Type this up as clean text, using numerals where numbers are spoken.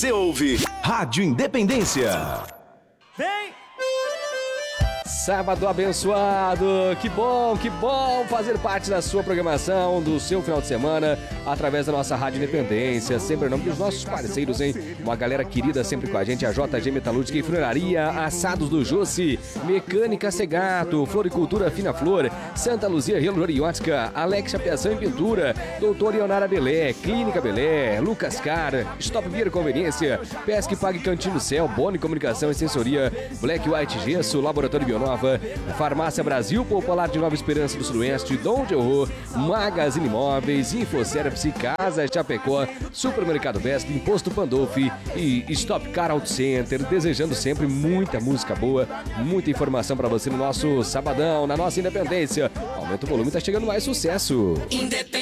Você ouve Rádio Independência. Vem! Sábado abençoado, que bom fazer parte da sua programação, do seu final de semana, através da nossa Rádio Independência, sempre em nome dos nossos parceiros, hein? Uma galera querida sempre com a gente, a JG Metalúrgica e Funilaria, Assados do Jossi, Mecânica Segato, Floricultura Fina Flor, Santa Luzia Reloriótica, Alex Chapeação e Pintura, Doutor Ionara Belé, Clínica Belé, Lucas Car, Stop Beer Conveniência, Pesque Pague Cantinho do Céu, Boni Comunicação e Sensoria, Black White Gesso, Laboratório Bionova, Farmácia Brasil, Popular de Nova Esperança do Sudoeste, Dom de Horror, Magazine Imóveis, Infoservice, Casa Chapecó, Supermercado Best, Imposto Pandolfi e Stop Car Auto Center, desejando sempre muita música boa, muita informação pra você no nosso sabadão, na nossa Independência. Aumenta o volume, tá chegando mais sucesso.